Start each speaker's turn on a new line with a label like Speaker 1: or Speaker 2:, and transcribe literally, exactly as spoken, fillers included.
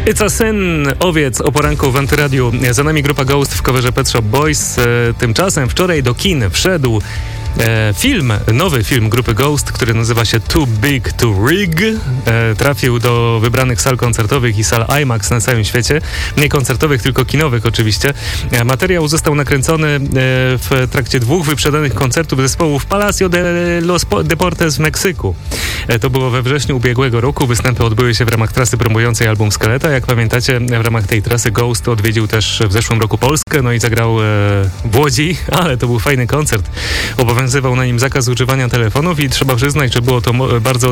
Speaker 1: It's a Sin, Owiec o poranku w Antyradiu. Za nami grupa Ghost w coverze Pet Shop Boys. Tymczasem wczoraj do kin wszedł e, film, nowy film grupy Ghost, który nazywa się Too Big to Rig. E, trafił do wybranych sal koncertowych i sal IMAX na całym świecie. Nie koncertowych, tylko kinowych oczywiście. E, materiał został nakręcony e, w trakcie dwóch wyprzedanych koncertów zespołu w Palacio de los Deportes w Meksyku. E, to było we wrześniu ubiegłego roku. Występy odbyły się w ramach trasy promującej album Skeleta. Jak pamiętacie, w ramach tej trasy Ghost odwiedził też w zeszłym roku Polskę, no i zagrał e, w Łodzi, ale to był fajny koncert. Obowiązywał na nim zakaz używania telefonów i trzeba przyznać, że było to mo- bardzo